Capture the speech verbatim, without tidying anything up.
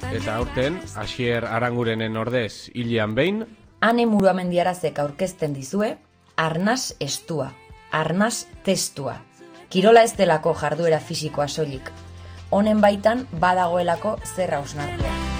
Eta aurten, Asier Arangurenen ordez hilean behin, Ane Muruamendiarazek aurkezten dizue, arnas estua, arnas testua. Kirola ez delako jarduera fisikoa soilik. Honen baitan badagoelako zer hausnartzea.